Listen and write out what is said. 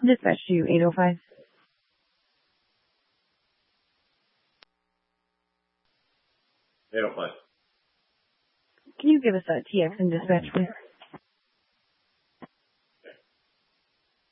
Dispatch to 805. They don't play. Can you give us a TX and dispatch, please?